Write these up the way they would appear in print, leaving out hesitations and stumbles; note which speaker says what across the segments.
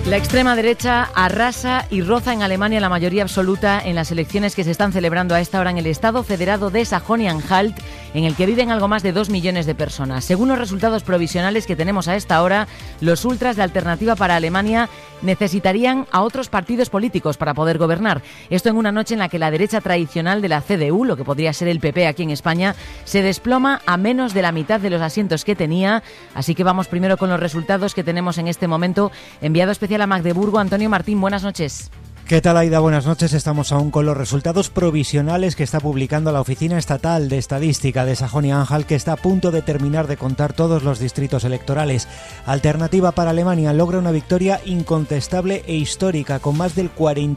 Speaker 1: La extrema derecha arrasa y roza en Alemania la mayoría absoluta en las elecciones que se están celebrando a esta hora en el Estado federado de Sajonia-Anhalt, en el que viven algo más de 2 millones de personas. Según los resultados provisionales que tenemos a esta hora, los ultras de Alternativa para Alemania necesitarían a otros partidos políticos para poder gobernar. Esto en una noche en la que la derecha tradicional de la CDU, lo que podría ser el PP aquí en España, se desploma a menos de la mitad de los asientos que tenía. Así que vamos primero con los resultados que tenemos en este momento. Enviado especial a Magdeburgo, Antonio Martín, buenas noches.
Speaker 2: ¿Qué tal, Aida? Buenas noches. Estamos aún con los resultados provisionales que está publicando la Oficina Estatal de Estadística de Sajonia-Anhalt, que está a punto de terminar de contar todos los distritos electorales. Alternativa para Alemania logra una victoria incontestable e histórica, con más del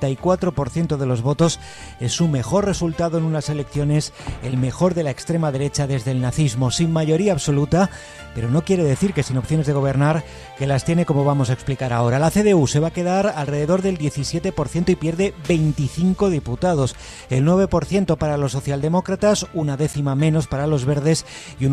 Speaker 2: 44% de los votos. Es su mejor resultado en unas elecciones, el mejor de la extrema derecha desde el nazismo, sin mayoría absoluta, pero no quiere decir que sin opciones de gobernar, que las tiene, como vamos a explicar ahora. La CDU se va a quedar alrededor del 17% y pierde 25 diputados, el 9% para los socialdemócratas, una décima menos para los verdes y un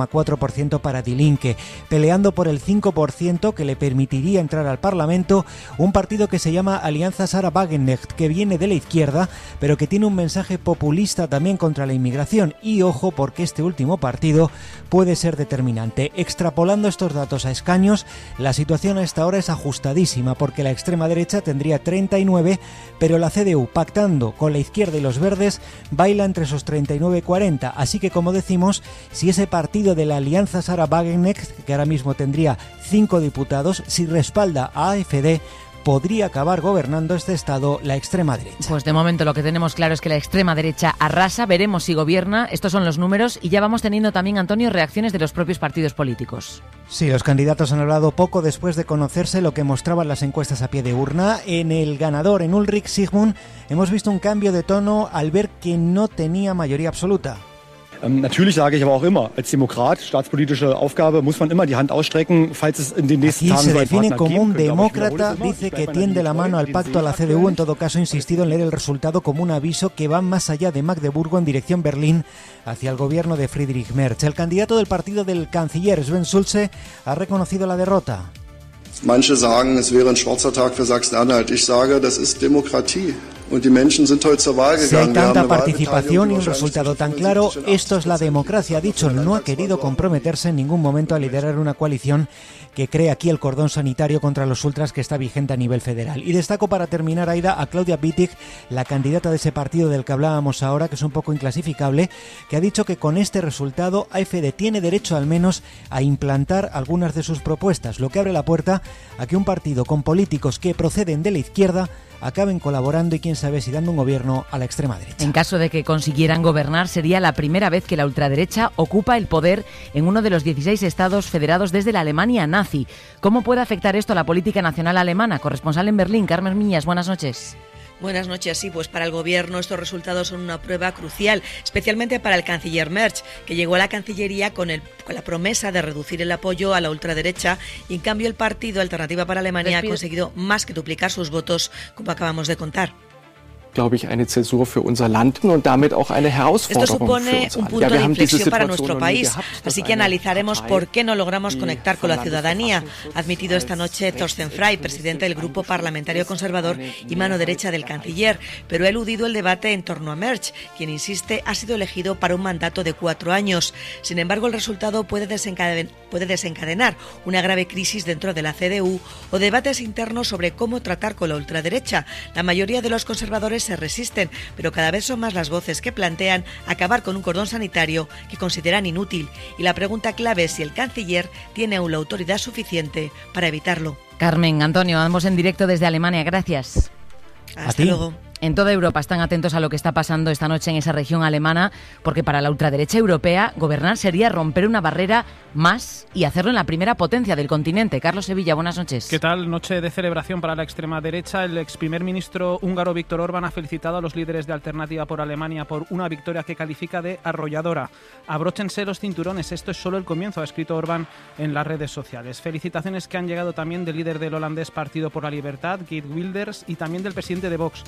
Speaker 2: 8,4% para Die Linke. Peleando por el 5% que le permitiría entrar al Parlamento, un partido que se llama Alianza Sarah Wagenknecht, que viene de la izquierda, pero que tiene un mensaje populista también contra la inmigración. Y ojo, porque este último partido puede ser determinante. Extrapolando estos datos a escaños, la situación a esta hora es ajustadísima, porque la extrema derecha tendría 39, pero la CDU, pactando con la izquierda y los verdes, baila entre esos 39 y 40. Así que, como decimos, si ese partido de la Alianza Sarah Wagenknecht, que ahora mismo tendría 5 diputados, si respalda a AfD, podría acabar gobernando este estado la extrema derecha.
Speaker 1: Pues de momento lo que tenemos claro es que la extrema derecha arrasa, veremos si gobierna. Estos son los números y ya vamos teniendo también, Antonio, reacciones de los propios partidos políticos.
Speaker 2: Sí, los candidatos han hablado poco después de conocerse lo que mostraban las encuestas a pie de urna. En el ganador, en Ulrich Sigmund, hemos visto un cambio de tono al ver que no tenía mayoría absoluta.
Speaker 3: Natürlich sage ich aber auch immer, als Demokrat, staatspolitische Aufgabe, muss man immer die Hand ausstrecken, falls es in den nächsten Tagen so einen Partner geben könnte.
Speaker 2: Aquí se define como un demócrata, dice que tiende la mano al pacto a la CDU. En todo caso, ha insistido en leer el resultado como un aviso que va más allá de Magdeburgo en dirección Berlín, hacia el gobierno de Friedrich Merz. El candidato del partido del canciller, Sven Schulze, ha reconocido la derrota.
Speaker 4: Manche sagen, es wäre ein schwarzer Tag für Sachsen-Anhalt. Ich sage, das ist Demokratie. Und die Menschen sind heute zur Wahl gegangen.
Speaker 2: Si hay tanta participación y un resultado tan claro, esto es la democracia, ha dicho. No ha querido comprometerse en ningún momento a liderar una coalición que cree aquí el cordón sanitario contra los ultras que está vigente a nivel federal. Y destaco para terminar, Aida, a Claudia Wittig, la candidata de ese partido del que hablábamos ahora, que es un poco inclasificable, que ha dicho que con este resultado AfD tiene derecho al menos a implantar algunas de sus propuestas, lo que abre la puerta a que un partido con políticos que proceden de la izquierda acaben colaborando y quién sabe si dando un gobierno a la extrema derecha.
Speaker 1: En caso de que consiguieran gobernar, sería la primera vez que la ultraderecha ocupa el poder en uno de los 16 estados federados desde la Alemania nazi. ¿Cómo puede afectar esto a la política nacional alemana? Corresponsal en Berlín, Carmen Miñas, buenas noches.
Speaker 5: Buenas noches. Sí, pues para el gobierno estos resultados son una prueba crucial, especialmente para el canciller Merz, que llegó a la Cancillería con la promesa de reducir el apoyo a la ultraderecha y en cambio el partido Alternativa para Alemania ha conseguido más que duplicar sus votos, como acabamos de contar.
Speaker 6: glaube ich, eine Zäsur für unser Land und damit auch eine Herausforderung für uns alle.
Speaker 5: Esto supone un punto de inflexión para nuestro país, así que analizaremos por qué no logramos conectar con la ciudadanía, ha admitido esta noche Thorsten Frey, presidente del Grupo Parlamentario Conservador y mano derecha del canciller, pero ha eludido el debate en torno a Merz, quien insiste ha sido elegido para un mandato de 4 años. Sin embargo, el resultado puede desencadenar una grave crisis dentro de la CDU o debates internos sobre cómo tratar con la ultraderecha. La mayoría de los conservadores se resisten, pero cada vez son más las voces que plantean acabar con un cordón sanitario que consideran inútil. Y la pregunta clave es si el canciller tiene aún la autoridad suficiente para evitarlo.
Speaker 1: Carmen, Antonio, vamos en directo desde Alemania. Gracias.
Speaker 5: Hasta luego.
Speaker 1: En toda Europa están atentos a lo que está pasando esta noche en esa región alemana, porque para la ultraderecha europea gobernar sería romper una barrera más y hacerlo en la primera potencia del continente. Carlos Sevilla, buenas noches.
Speaker 7: ¿Qué tal? Noche de celebración para la extrema derecha. El ex primer ministro húngaro Viktor Orbán ha felicitado a los líderes de Alternativa por Alemania por una victoria que califica de arrolladora. Abróchense los cinturones, esto es solo el comienzo, ha escrito Orbán en las redes sociales. Felicitaciones que han llegado también del líder del holandés Partido por la Libertad, Geert Wilders, y también del presidente de Vox, Santiago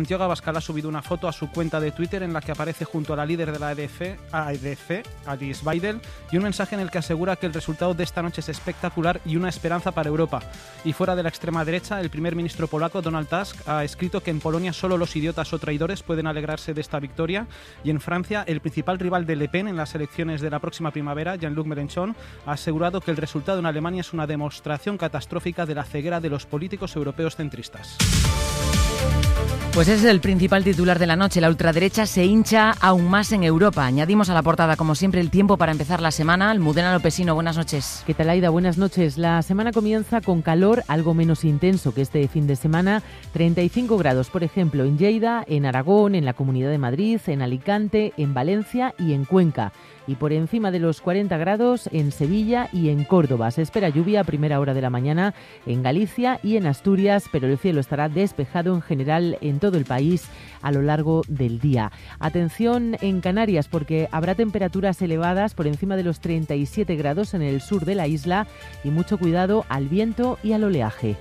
Speaker 7: Santiago Abascal ha subido una foto a su cuenta de Twitter en la que aparece junto a la líder de la AEDF, Alice Weidel, y un mensaje en el que asegura que el resultado de esta noche es espectacular y una esperanza para Europa. Y fuera de la extrema derecha, el primer ministro polaco, Donald Tusk, ha escrito que en Polonia solo los idiotas o traidores pueden alegrarse de esta victoria, y en Francia, el principal rival de Le Pen en las elecciones de la próxima primavera, Jean-Luc Mélenchon, ha asegurado que el resultado en Alemania es una demostración catastrófica de la ceguera de los políticos europeos centristas.
Speaker 1: Pues ese es el principal titular de la noche. La ultraderecha se hincha aún más en Europa. Añadimos a la portada, como siempre, el tiempo para empezar la semana. Almudena Lopesino, buenas noches.
Speaker 8: ¿Qué tal, Aida? Buenas noches. La semana comienza con calor algo menos intenso que este fin de semana. 35 grados, por ejemplo, en Lleida, en Aragón, en la Comunidad de Madrid, en Alicante, en Valencia y en Cuenca. Y por encima de los 40 grados en Sevilla y en Córdoba. Se espera lluvia a primera hora de la mañana en Galicia y en Asturias, pero el cielo estará despejado en general en todo el país a lo largo del día. Atención en Canarias, porque habrá temperaturas elevadas por encima de los 37 grados en el sur de la isla, y mucho cuidado al viento y al oleaje.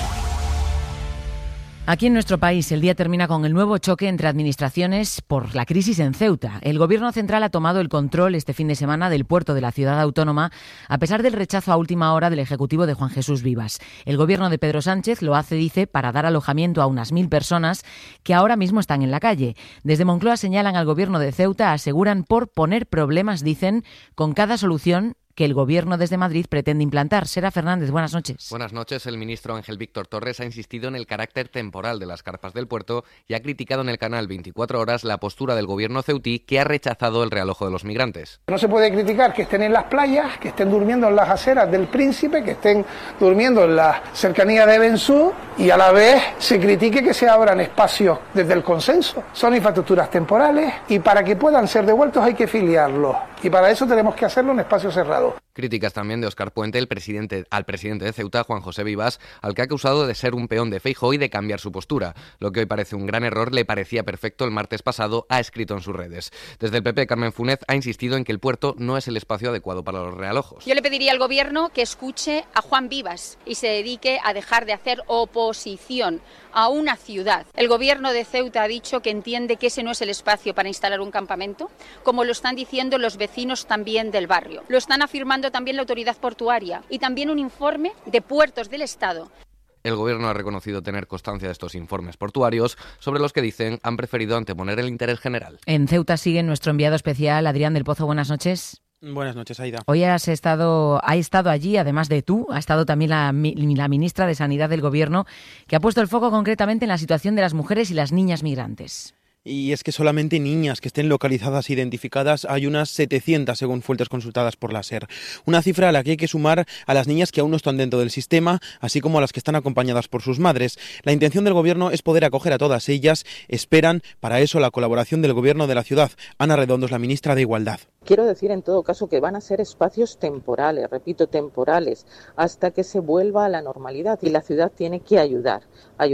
Speaker 1: Aquí en nuestro país el día termina con el nuevo choque entre administraciones por la crisis en Ceuta. El Gobierno central ha tomado el control este fin de semana del puerto de la ciudad autónoma, a pesar del rechazo a última hora del Ejecutivo de Juan Jesús Vivas. El Gobierno de Pedro Sánchez lo hace, dice, para dar alojamiento a unas 1.000 personas que ahora mismo están en la calle. Desde Moncloa señalan al Gobierno de Ceuta, aseguran por poner problemas, dicen, con cada solución que el Gobierno desde Madrid pretende implantar. Sera Fernández, buenas noches.
Speaker 9: Buenas noches. El ministro Ángel Víctor Torres ha insistido en el carácter temporal de las carpas del puerto y ha criticado en el canal 24 Horas la postura del Gobierno ceutí, que ha rechazado el realojo de los migrantes.
Speaker 10: No se puede criticar que estén en las playas, que estén durmiendo en las aceras del Príncipe, que estén durmiendo en la cercanía de Bensú, y a la vez se critique que se abran espacios desde el consenso. Son infraestructuras temporales y para que puedan ser devueltos hay que filiarlos. Y para eso tenemos que hacerlo en espacio cerrado.
Speaker 9: Críticas también de Óscar Puente, al presidente de Ceuta, Juan José Vivas, al que ha acusado de ser un peón de Feijóo y de cambiar su postura. Lo que hoy parece un gran error le parecía perfecto el martes pasado, ha escrito en sus redes. Desde el PP, Carmen Funes ha insistido en que el puerto no es el espacio adecuado para los realojos.
Speaker 11: Yo le pediría al Gobierno que escuche a Juan Vivas y se dedique a dejar de hacer oposición a una ciudad. El Gobierno de Ceuta ha dicho que entiende que ese no es el espacio para instalar un campamento, como lo están diciendo los vecinos también del barrio. Lo están afirmando también la autoridad portuaria y también un informe de Puertos del Estado.
Speaker 9: El Gobierno ha reconocido tener constancia de estos informes portuarios, sobre los que dicen han preferido anteponer el interés general.
Speaker 1: En Ceuta sigue nuestro enviado especial, Adrián del Pozo. Buenas noches.
Speaker 12: Buenas noches, Aida.
Speaker 1: Hoy ha estado allí, además de tú, ha estado también la ministra de Sanidad del Gobierno, que ha puesto el foco concretamente en la situación de las mujeres y las niñas migrantes.
Speaker 12: Y es que solamente niñas que estén localizadas e identificadas hay unas 700 según fuentes consultadas por la SER. Una cifra a la que hay que sumar a las niñas que aún no están dentro del sistema, así como a las que están acompañadas por sus madres. La intención del Gobierno es poder acoger a todas ellas. Esperan para eso la colaboración del Gobierno de la ciudad. Ana Redondo es la ministra de Igualdad.
Speaker 13: Quiero decir en todo caso que van a ser espacios temporales, repito, temporales, hasta que se vuelva a la normalidad, y la ciudad tiene que ayudar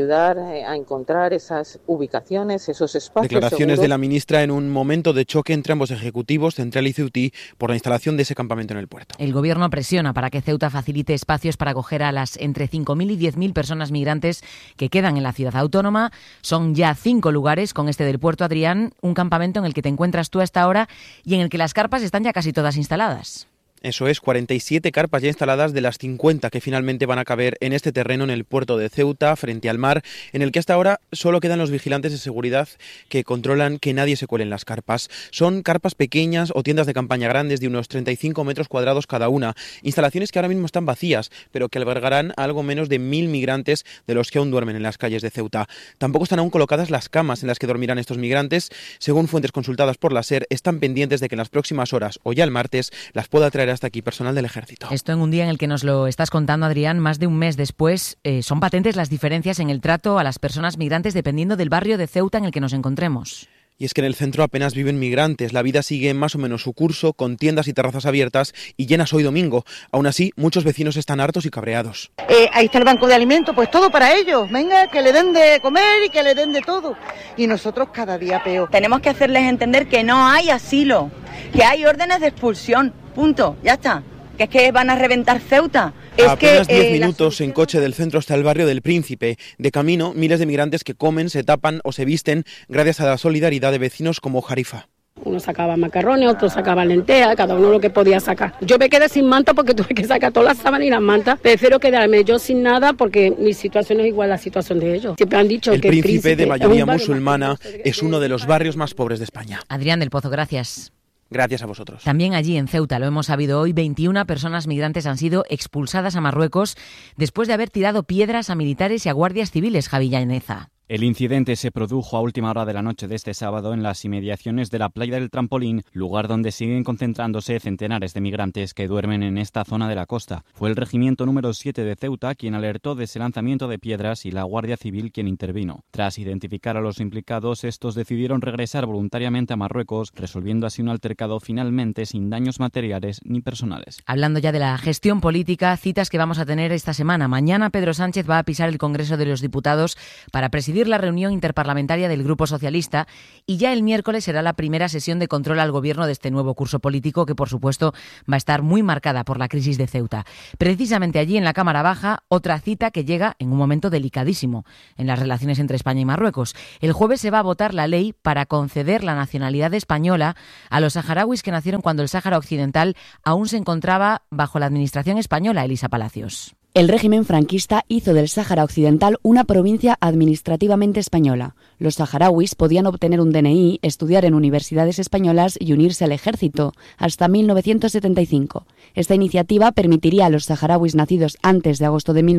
Speaker 13: a encontrar esas ubicaciones, esos espacios.
Speaker 12: Declaraciones
Speaker 13: seguros
Speaker 12: de la ministra en un momento de choque entre ambos ejecutivos, central y ceutí, por la instalación de ese campamento en el puerto.
Speaker 1: El Gobierno presiona para que Ceuta facilite espacios para acoger a las entre 5.000 y 10.000 personas migrantes que quedan en la ciudad autónoma. Son ya 5 lugares, con este del puerto, Adrián, un campamento en el que te encuentras tú a esta hora y en el que las carpas están ya casi todas instaladas.
Speaker 12: Eso es, 47 carpas ya instaladas de las 50 que finalmente van a caber en este terreno en el puerto de Ceuta, frente al mar, en el que hasta ahora solo quedan los vigilantes de seguridad que controlan que nadie se cuele en las carpas. Son carpas pequeñas o tiendas de campaña grandes de unos 35 metros cuadrados cada una, instalaciones que ahora mismo están vacías, pero que albergarán a algo menos de 1.000 migrantes de los que aún duermen en las calles de Ceuta. Tampoco están aún colocadas las camas en las que dormirán estos migrantes. Según fuentes consultadas por la SER, están pendientes de que en las próximas horas o ya el martes las pueda traer hasta aquí personal del Ejército.
Speaker 1: Esto en un día en el que nos lo estás contando, Adrián, más de un mes después. Son patentes las diferencias en el trato a las personas migrantes dependiendo del barrio de Ceuta en el que nos encontremos.
Speaker 12: Y es que en el centro apenas viven migrantes, la vida sigue más o menos su curso, con tiendas y terrazas abiertas y llenas hoy domingo. Aún así, muchos vecinos están hartos y cabreados.
Speaker 14: Ahí está el banco de alimentos, pues todo para ellos. Venga, que le den de comer y que le den de todo. Y nosotros cada día peor.
Speaker 15: Tenemos que hacerles entender que no hay asilo, que hay órdenes de expulsión. Punto, ya está. que es que van a reventar Ceuta.
Speaker 12: A apenas 10 minutos en coche del centro hasta el barrio del Príncipe. De camino, miles de migrantes que comen, se tapan o se visten gracias a la solidaridad de vecinos como Jarifa.
Speaker 16: Uno sacaba macarrones, otro sacaba lentejas, cada uno lo que podía sacar. Yo me quedé sin manta porque tuve que sacar todas las sábanas y las mantas. Prefiero quedarme yo sin nada porque mi situación es igual a la situación de ellos. Siempre han dicho que el Príncipe, de mayoría musulmana,
Speaker 12: es uno de los barrios más pobres de España.
Speaker 1: Adrián del Pozo, gracias.
Speaker 12: Gracias a vosotros.
Speaker 1: También allí en Ceuta, lo hemos sabido hoy, 21 personas migrantes han sido expulsadas a Marruecos después de haber tirado piedras a militares y a guardias civiles, Javi Llaneza.
Speaker 17: El incidente se produjo a última hora de la noche de este sábado en las inmediaciones de la playa del Trampolín, lugar donde siguen concentrándose centenares de migrantes que duermen en esta zona de la costa. Fue el regimiento número 7 de Ceuta quien alertó de ese lanzamiento de piedras y la Guardia Civil quien intervino. Tras identificar a los implicados, estos decidieron regresar voluntariamente a Marruecos, resolviendo así un altercado finalmente sin daños materiales ni personales.
Speaker 1: Hablando ya de la gestión política, citas que vamos a tener esta semana. Mañana Pedro Sánchez va a pisar el Congreso de los Diputados para presidir la reunión interparlamentaria del Grupo Socialista y ya el miércoles será la primera sesión de control al gobierno de este nuevo curso político que, por supuesto, va a estar muy marcada por la crisis de Ceuta. Precisamente allí, en la Cámara Baja, otra cita que llega en un momento delicadísimo en las relaciones entre España y Marruecos. El jueves se va a votar la ley para conceder la nacionalidad española a los saharauis que nacieron cuando el Sáhara Occidental aún se encontraba bajo la administración española. Elisa Palacios.
Speaker 18: El régimen franquista hizo del Sáhara Occidental una provincia administrativamente española. Los saharauis podían obtener un DNI, estudiar en universidades españolas y unirse al ejército hasta 1975. Esta iniciativa permitiría a los saharauis nacidos antes de agosto de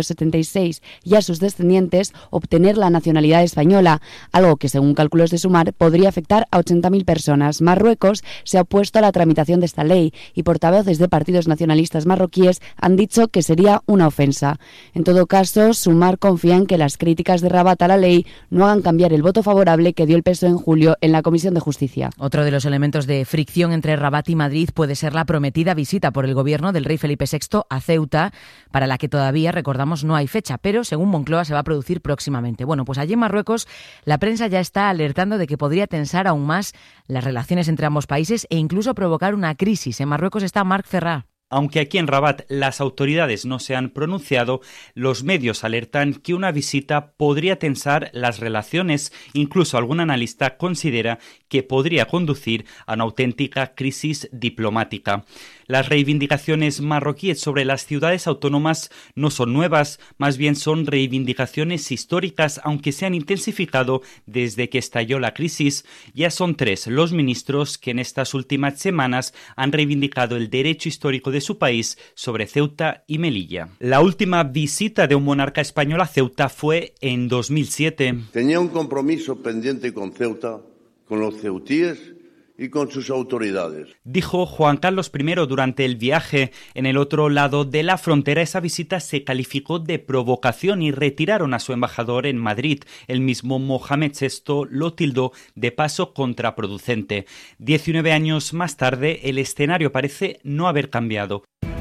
Speaker 18: 1976 y a sus descendientes obtener la nacionalidad española, algo que, según cálculos de Sumar, podría afectar a 80.000 personas. Marruecos se ha opuesto a la tramitación de esta ley y portavoces de partidos nacionalistas marroquíes han dicho que sería una ofensa. En todo caso, Sumar confía en que las críticas de Rabat a la ley no hagan cambiar el voto favorable que dio el PSOE en julio en la Comisión de Justicia.
Speaker 1: Otro de los elementos de fricción entre Rabat y Madrid puede ser la prometida visita por el gobierno del rey Felipe VI a Ceuta, para la que todavía, recordamos, no hay fecha, pero según Moncloa se va a producir próximamente. Bueno, pues allí en Marruecos la prensa ya está alertando de que podría tensar aún más las relaciones entre ambos países e incluso provocar una crisis. En Marruecos está Marc Ferrà.
Speaker 19: Aunque aquí en Rabat las autoridades no se han pronunciado, los medios alertan que una visita podría tensar las relaciones. Incluso algún analista considera que podría conducir a una auténtica crisis diplomática. Las reivindicaciones marroquíes sobre las ciudades autónomas no son nuevas, más bien son reivindicaciones históricas, aunque se han intensificado desde que estalló la crisis. Ya son 3 los ministros que en estas últimas semanas han reivindicado el derecho histórico de su país sobre Ceuta y Melilla. La última visita de un monarca español a Ceuta fue en 2007.
Speaker 20: Tenía un compromiso pendiente con Ceuta, con los ceutíes y con sus autoridades.
Speaker 19: Dijo Juan Carlos I durante el viaje. En el otro lado de la frontera, esa visita se calificó de provocación y retiraron a su embajador en Madrid. El mismo Mohamed VI lo tildó de paso contraproducente. 19 años más tarde, el escenario parece no haber cambiado.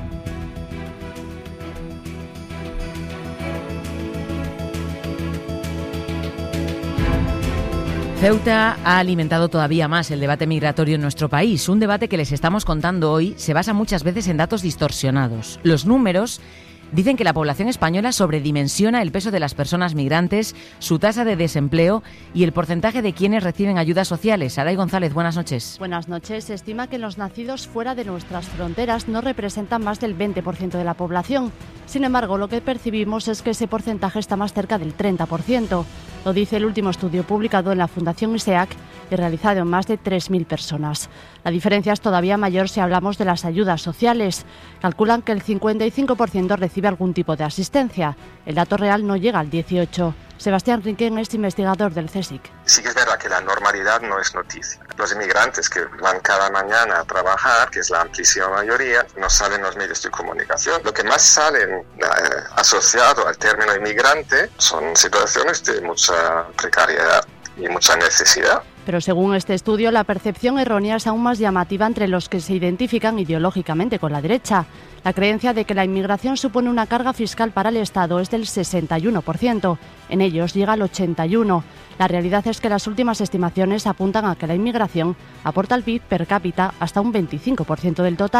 Speaker 1: Ceuta ha alimentado todavía más el debate migratorio en nuestro país. Un debate que les estamos contando hoy se basa muchas veces en datos distorsionados. Los números dicen que la población española sobredimensiona el peso de las personas migrantes, su tasa de desempleo y el porcentaje de quienes reciben ayudas sociales. Saray González, buenas noches.
Speaker 21: Buenas noches. Se estima que los nacidos fuera de nuestras fronteras no representan más del 20% de la población. Sin embargo, lo que percibimos es que ese porcentaje está más cerca del 30%. Lo dice el último estudio publicado en la Fundación ISEAC y realizado en más de 3.000 personas. La diferencia es todavía mayor si hablamos de las ayudas sociales. Calculan que el 55% recibe algún tipo de asistencia. El dato real no llega al 18%. Sebastián Riquén es investigador del CSIC.
Speaker 22: Sí que es verdad que la normalidad no es noticia. Los inmigrantes que van cada mañana a trabajar, que es la amplísima mayoría, no salen los medios de comunicación. Lo que más salen asociado al término inmigrante son situaciones de mucha precariedad y mucha necesidad.
Speaker 21: Pero según este estudio, la percepción errónea es aún más llamativa entre los que se identifican ideológicamente con la derecha. La creencia de que la inmigración supone una carga fiscal para el Estado es del 61%. En ellos llega al 81%. La realidad es que las últimas estimaciones apuntan a que la inmigración aporta al PIB per cápita hasta un 25% del total.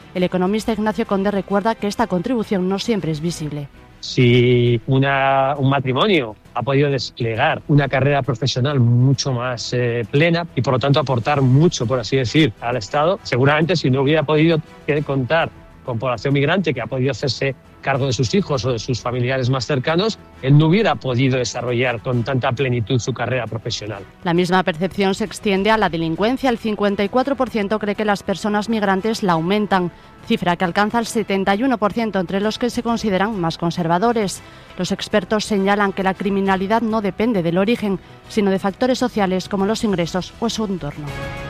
Speaker 21: El economista Ignacio Conde recuerda que esta contribución no siempre es visible.
Speaker 3: Si un matrimonio ha podido desplegar una carrera profesional mucho más plena y por lo tanto aportar mucho, por así decir, al Estado, seguramente si no hubiera podido contar con población migrante que ha podido hacerse cargo de sus hijos o de sus familiares más cercanos, él no hubiera podido desarrollar con tanta plenitud su carrera profesional.
Speaker 21: La misma percepción se extiende a la delincuencia. El 54% cree que las personas migrantes la aumentan, cifra que alcanza el 71% entre los que se consideran más conservadores. Los expertos señalan que la criminalidad no depende del origen, sino de factores sociales como los ingresos o su entorno.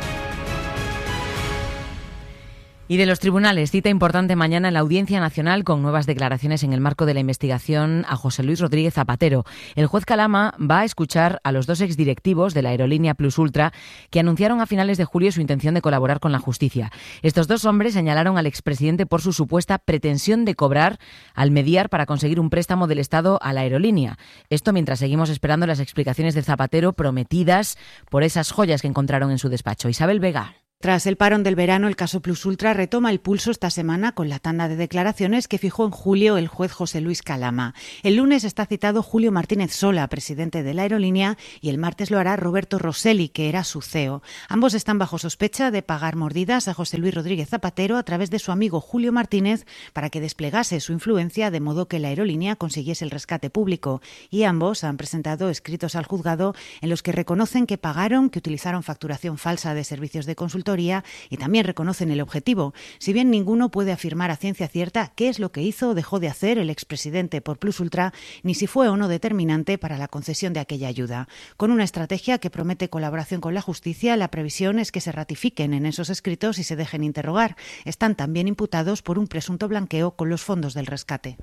Speaker 1: Y de los tribunales, cita importante mañana en la Audiencia Nacional con nuevas declaraciones en el marco de la investigación a José Luis Rodríguez Zapatero. El juez Calama va a escuchar a los 2 exdirectivos de la aerolínea Plus Ultra que anunciaron a finales de julio su intención de colaborar con la justicia. Estos 2 hombres señalaron al expresidente por su supuesta pretensión de cobrar al mediar para conseguir un préstamo del Estado a la aerolínea. Esto mientras seguimos esperando las explicaciones de Zapatero prometidas por esas joyas que encontraron en su despacho. Isabel Vega.
Speaker 4: Tras el parón del verano, el caso Plus Ultra retoma el pulso esta semana con la tanda de declaraciones que fijó en julio el juez José Luis Calama. El lunes está citado Julio Martínez Sola, presidente de la aerolínea, y el martes lo hará Roberto Rosselli, que era su CEO. Ambos están bajo sospecha de pagar mordidas a José Luis Rodríguez Zapatero a través de su amigo Julio Martínez para que desplegase su influencia de modo que la aerolínea consiguiese el rescate público. Y ambos han presentado escritos al juzgado en los que reconocen que pagaron, que utilizaron facturación falsa de servicios de consultoría y también reconocen el objetivo, si bien ninguno puede afirmar a ciencia cierta qué es lo que hizo o dejó de hacer el expresidente por Plus Ultra, ni si fue o no determinante para la concesión de aquella ayuda. Con una estrategia que promete colaboración con la justicia, la previsión es que se ratifiquen en esos escritos y se dejen interrogar. Están también imputados por un presunto blanqueo con los fondos del rescate.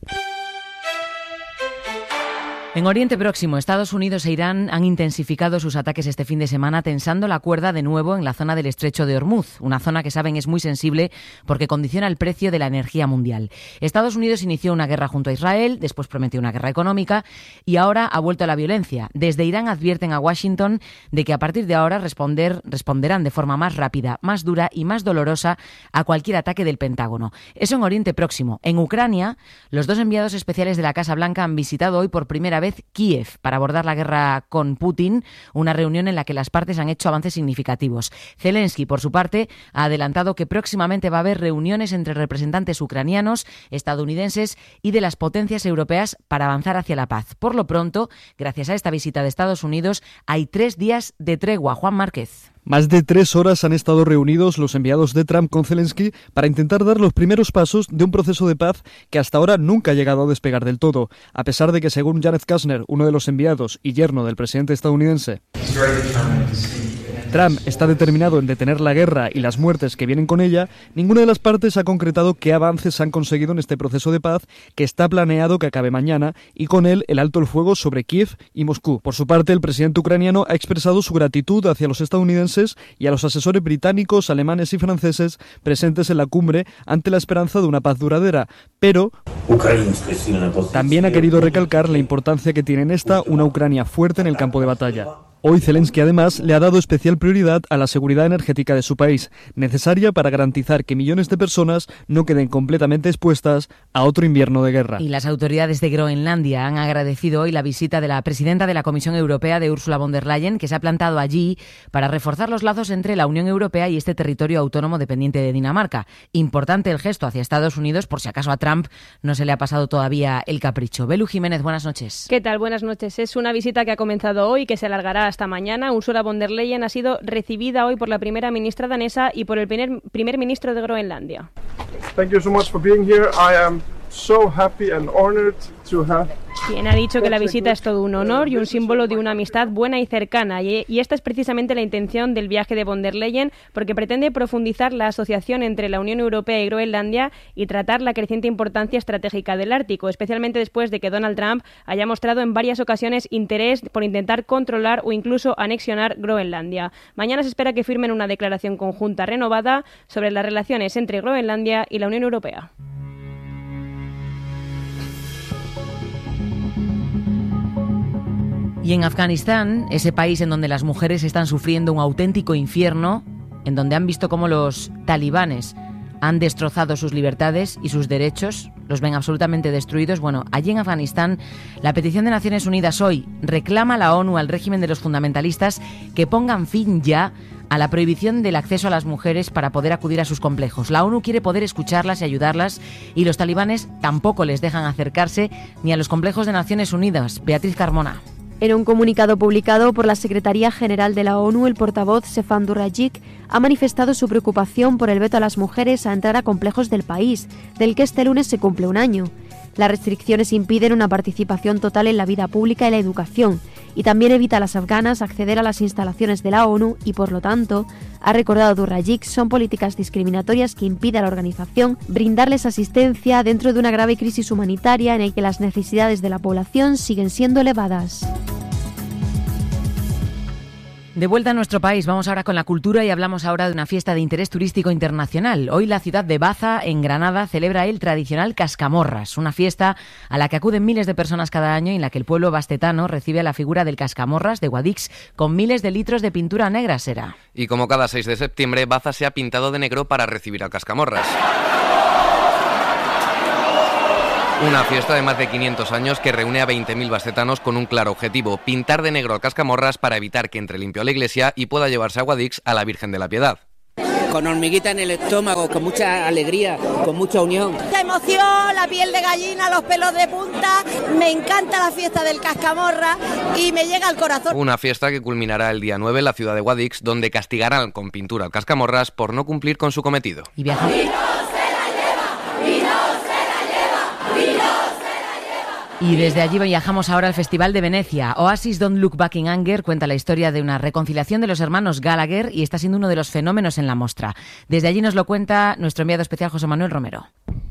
Speaker 1: En Oriente Próximo, Estados Unidos e Irán han intensificado sus ataques este fin de semana, tensando la cuerda de nuevo en la zona del Estrecho de Hormuz, una zona que saben es muy sensible porque condiciona el precio de la energía mundial. Estados Unidos inició una guerra junto a Israel, después prometió una guerra económica y ahora ha vuelto a la violencia. Desde Irán advierten a Washington de que a partir de ahora responderán de forma más rápida, más dura y más dolorosa a cualquier ataque del Pentágono. Eso en Oriente Próximo. En Ucrania, los 2 enviados especiales de la Casa Blanca han visitado hoy por primera vez Kiev para abordar la guerra con Putin, una reunión en la que las partes han hecho avances significativos. Zelensky, por su parte, ha adelantado que próximamente va a haber reuniones entre representantes ucranianos, estadounidenses y de las potencias europeas para avanzar hacia la paz. Por lo pronto, gracias a esta visita de Estados Unidos, hay 3 días de tregua. Juan Márquez.
Speaker 23: Más de 3 horas han estado reunidos los enviados de Trump con Zelensky para intentar dar los primeros pasos de un proceso de paz que hasta ahora nunca ha llegado a despegar del todo, a pesar de que, según Jared Kushner, uno de los enviados y yerno del presidente estadounidense, Trump está determinado en detener la guerra y las muertes que vienen con ella, ninguna de las partes ha concretado qué avances han conseguido en este proceso de paz que está planeado que acabe mañana y con él el alto el fuego sobre Kiev y Moscú. Por su parte, el presidente ucraniano ha expresado su gratitud hacia los estadounidenses y a los asesores británicos, alemanes y franceses presentes en la cumbre ante la esperanza de una paz duradera, pero también ha querido recalcar la importancia que tiene en esta una Ucrania fuerte en el campo de batalla. Hoy Zelensky además le ha dado especial prioridad a la seguridad energética de su país, necesaria para garantizar que millones de personas no queden completamente expuestas a otro invierno de guerra.
Speaker 1: Y las autoridades de Groenlandia han agradecido hoy la visita de la presidenta de la Comisión Europea, de Ursula von der Leyen, que se ha plantado allí para reforzar los lazos entre la Unión Europea y este territorio autónomo dependiente de Dinamarca. Importante el gesto hacia Estados Unidos, por si acaso a Trump no se le ha pasado todavía el capricho. Belu Jiménez, buenas noches.
Speaker 24: ¿Qué tal? Buenas noches. Es una visita que ha comenzado hoy y que se alargará hasta mañana. Ursula von der Leyen ha sido recibida hoy por la primera ministra danesa y por el primer ministro de Groenlandia.
Speaker 25: Thank you so much for being here. I am so happy and honored to have.
Speaker 24: Quien ha dicho que la visita es todo un honor y un símbolo de una amistad buena y cercana. Y esta es precisamente la intención del viaje de von der Leyen, porque pretende profundizar la asociación entre la Unión Europea y Groenlandia y tratar la creciente importancia estratégica del Ártico, especialmente después de que Donald Trump haya mostrado en varias ocasiones interés por intentar controlar o incluso anexionar Groenlandia. Mañana se espera que firmen una declaración conjunta renovada sobre las relaciones entre Groenlandia y la Unión Europea.
Speaker 1: Y en Afganistán, ese país en donde las mujeres están sufriendo un auténtico infierno, en donde han visto cómo los talibanes han destrozado sus libertades y sus derechos, los ven absolutamente destruidos. Bueno, allí en Afganistán, la petición de Naciones Unidas hoy reclama a la ONU, al régimen de los fundamentalistas, que pongan fin ya a la prohibición del acceso a las mujeres para poder acudir a sus complejos. La ONU quiere poder escucharlas y ayudarlas, y los talibanes tampoco les dejan acercarse ni a los complejos de Naciones Unidas. Beatriz Carmona.
Speaker 2: En un comunicado publicado por la Secretaría General de la ONU, el portavoz Stefan Dujarric ha manifestado su preocupación por el veto a las mujeres a entrar a complejos del país, del que este lunes se cumple un año. Las restricciones impiden una participación total en la vida pública y la educación, y también evita a las afganas acceder a las instalaciones de la ONU y, por lo tanto, ha recordado Dujarric, son políticas discriminatorias que impiden a la organización brindarles asistencia dentro de una grave crisis humanitaria en la que las necesidades de la población siguen siendo elevadas.
Speaker 1: De vuelta a nuestro país, vamos ahora con la cultura y hablamos ahora de una fiesta de interés turístico internacional. Hoy la ciudad de Baza, en Granada, celebra el tradicional Cascamorras, una fiesta a la que acuden miles de personas cada año y en la que el pueblo bastetano recibe a la figura del Cascamorras de Guadix con miles de litros de pintura negra, Sera.
Speaker 9: Y como cada 6 de septiembre, Baza se ha pintado de negro para recibir al Cascamorras. Una fiesta de más de 500 años que reúne a 20.000 bastetanos con un claro objetivo: pintar de negro al Cascamorras para evitar que entre limpio a la iglesia y pueda llevarse a Guadix a la Virgen de la Piedad.
Speaker 5: Con hormiguita en el estómago, con mucha alegría, con mucha unión.
Speaker 6: Mucha emoción, la piel de gallina, los pelos de punta. Me encanta la fiesta del Cascamorras y me llega al corazón.
Speaker 9: Una fiesta que culminará el día 9 en la ciudad de Guadix, donde castigarán con pintura al Cascamorras por no cumplir con su cometido.
Speaker 1: Y viaja. Y desde allí viajamos ahora al Festival de Venecia. Oasis Don't Look Back in Anger cuenta la historia de una reconciliación de los hermanos Gallagher y está siendo uno de los fenómenos en la mostra. Desde allí nos lo cuenta nuestro enviado especial José Manuel Romero.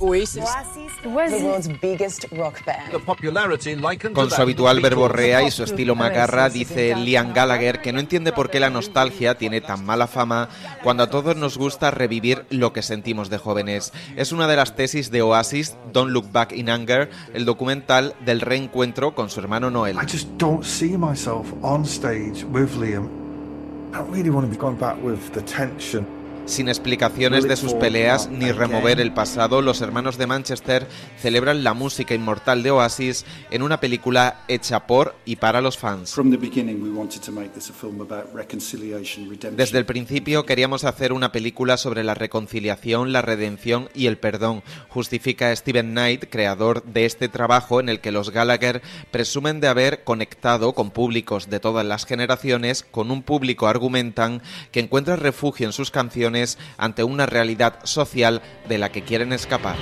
Speaker 7: Con su habitual verborrea y su estilo macarra, dice Liam Gallagher que no entiende por qué la nostalgia tiene tan mala fama cuando a todos nos gusta revivir lo que sentimos de jóvenes. Es una de las tesis de Oasis, Don't Look Back in Anger, el documental del reencuentro con su hermano Noel.
Speaker 8: I just don't see myself on stage with Liam. I don't really want to be going back with the tension.
Speaker 7: Sin explicaciones de sus peleas ni remover el pasado, los hermanos de Manchester celebran la música inmortal de Oasis en una película hecha por y para los fans. Desde el principio queríamos hacer una película sobre la reconciliación, la redención y el perdón, justifica Steven Knight, creador de este trabajo en el que los Gallagher presumen de haber conectado con públicos de todas las generaciones, con un público, argumentan, que encuentra refugio en sus canciones ante una realidad social de la que quieren escapar.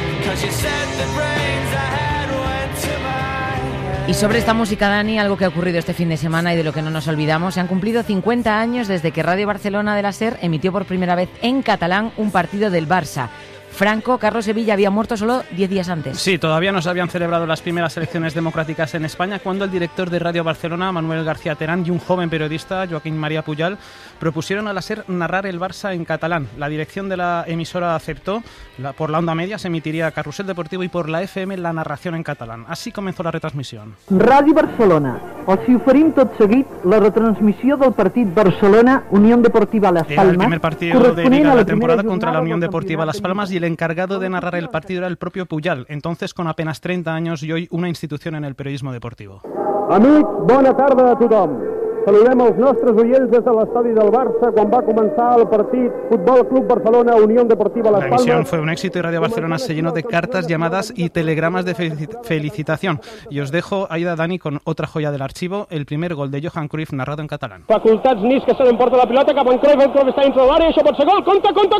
Speaker 1: Y sobre esta música, Dani, algo que ha ocurrido este fin de semana y de lo que no nos olvidamos: se han cumplido 50 años desde que Radio Barcelona de la SER emitió por primera vez en catalán un partido del Barça. Franco, Carlos Sevilla había muerto solo 10 días antes.
Speaker 23: Sí, todavía no se habían celebrado las primeras elecciones democráticas en España cuando el director de Radio Barcelona, Manuel García Terán, y un joven periodista, Joaquín María Pujal, propusieron a la SER narrar el Barça en catalán. La dirección de la emisora aceptó. Por la onda media se emitiría Carrusel Deportivo y por la FM la narración en catalán. Así comenzó la retransmisión.
Speaker 26: Radio Barcelona. Els hi oferim tot seguit la retransmissió del partit Barcelona-Unión Deportiva Las Palmas.
Speaker 23: Era el primer partido de Liga de la temporada contra la Unión Deportiva Las Palmas y el encargado de narrar el partido era el propio Pujal, entonces con apenas 30 años y hoy una institución en el periodismo deportivo.
Speaker 27: Amics, bona tarda a tothom. Saludem els nostres oients des de l'estadi del Barça quan va començar el partit Futbol Club Barcelona Unión Deportiva Las Palmas.
Speaker 23: La emisión fue un éxito y Radio Barcelona se llenó de cartas, llamadas y telegramas de felicitación. Y os dejo, Aida, Dani, con otra joya del archivo, el primer gol de Johan Cruyff narrado en catalán.
Speaker 27: Facultats Nis que se l'emporta la pilota cap en Cruyff, el Cruyff està dintre de l'àrea, això pot ser gol, compte, gol!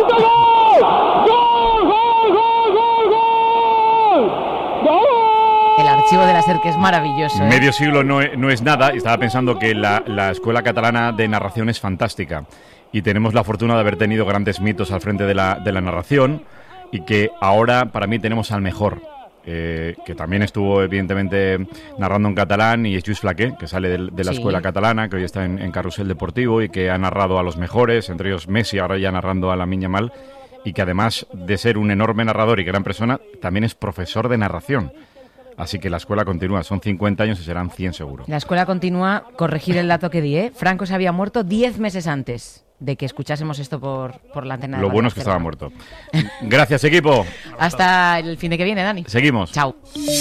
Speaker 27: Gol, gol, gol, gol, gol! Gol!
Speaker 1: El archivo de la SER, que es maravilloso.
Speaker 28: Medio siglo no es nada. Estaba pensando que la Escuela Catalana de Narración es fantástica y tenemos la fortuna de haber tenido grandes mitos al frente de la narración y que ahora para mí tenemos al mejor, que también estuvo evidentemente narrando en catalán, y es Lluís Flaquer, que sale de la Escuela Catalana, que hoy está en Carrusel Deportivo y que ha narrado a los mejores, entre ellos Messi, ahora ya narrando a Lamine Yamal, y que además de ser un enorme narrador y gran persona, también es profesor de narración. Así que la escuela continúa, son 50 años y serán 100 seguro.
Speaker 1: La escuela continúa, corregir el dato que di, Franco se había muerto 10 meses antes. de que escuchásemos esto por la antena.
Speaker 28: Lo bueno es que estaba muerto. Gracias, equipo.
Speaker 1: Hasta el fin de que viene, Dani.
Speaker 28: Seguimos.
Speaker 1: Chao.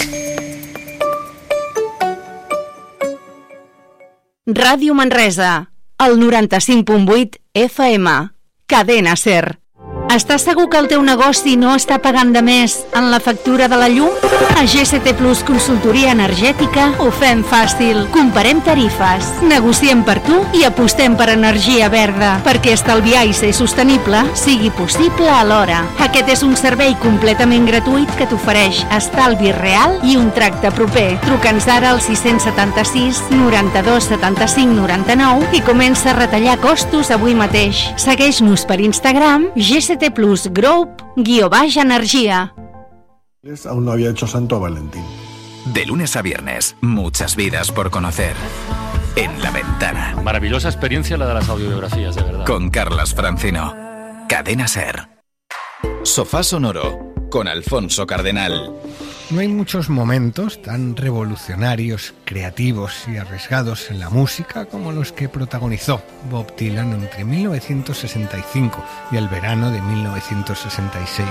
Speaker 10: Ràdio Manresa, el 95.8 FM, Cadena SER. Estàs segur que el teu negoci no està pagant de més en la factura de la llum? A GST Plus Consultoria Energètica ho fem fàcil. Comparem tarifes, negociem per tu i apostem per energia verda, perquè estalviar i ser sostenible sigui possible alhora. Aquest és un servei completament gratuït que t'ofereix estalvi real i un tracte proper. Truca'ns ara al 676 92 75 99 i comença a retallar costos avui mateix. Segueix-nos per Instagram, GST Plus Group _energía.
Speaker 8: Aún no había hecho santo a Valentín.
Speaker 11: De lunes a viernes, muchas vidas por conocer. En La Ventana.
Speaker 12: Maravillosa experiencia la de las audiobiografías, de verdad.
Speaker 11: Con Carlas Francino. Cadena SER. Sofá Sonoro. Con Alfonso Cardenal.
Speaker 13: No hay muchos momentos tan revolucionarios, creativos y arriesgados en la música como los que protagonizó Bob Dylan entre 1965 y el verano de 1966.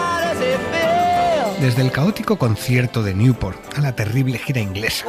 Speaker 13: Desde el caótico concierto de Newport a la terrible gira inglesa.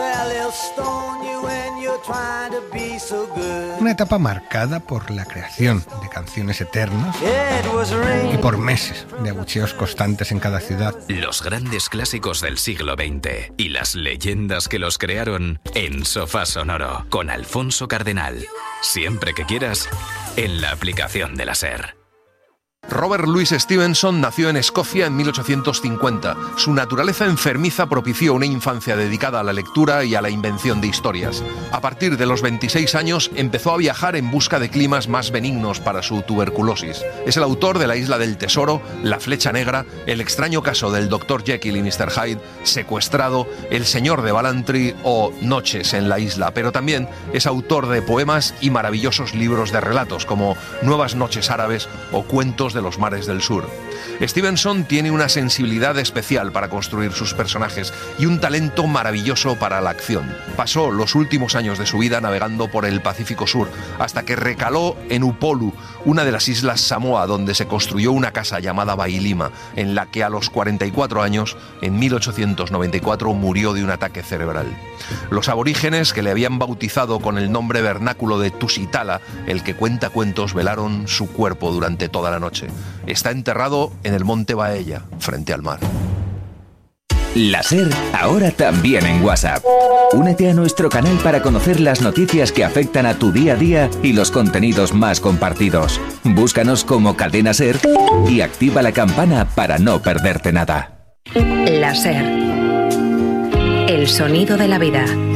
Speaker 13: Una etapa marcada por la creación de canciones eternas y por meses de abucheos constantes en cada ciudad.
Speaker 11: Los grandes clásicos del siglo XX y las leyendas que los crearon en Sofá Sonoro con Alfonso Cardenal. Siempre que quieras, en la aplicación de la SER.
Speaker 14: Robert Louis Stevenson nació en Escocia en 1850. Su naturaleza enfermiza propició una infancia dedicada a la lectura y a la invención de historias. A partir de los 26 años empezó a viajar en busca de climas más benignos para su tuberculosis. Es el autor de La Isla del Tesoro, La Flecha Negra, El extraño caso del Dr. Jekyll y Mr. Hyde, Secuestrado, El Señor de Ballantrae o Noches en la Isla, pero también es autor de poemas y maravillosos libros de relatos como Nuevas Noches Árabes o Cuentos de los Mares del Sur. Stevenson tiene una sensibilidad especial para construir sus personajes y un talento maravilloso para la acción. Pasó los últimos años de su vida navegando por el Pacífico Sur, hasta que recaló en Upolu, una de las islas Samoa, donde se construyó una casa llamada Bailima, en la que a los 44 años, en 1894, murió de un ataque cerebral. Los aborígenes, que le habían bautizado con el nombre vernáculo de Tusitala, el que cuenta cuentos, velaron su cuerpo durante toda la noche. Está enterrado en el monte Baella, frente al mar.
Speaker 15: La SER, ahora también en WhatsApp. Únete a nuestro canal para conocer las noticias que afectan a tu día a día y los contenidos más compartidos. Búscanos como Cadena SER y activa la campana para no perderte nada.
Speaker 16: La SER. El sonido de la vida.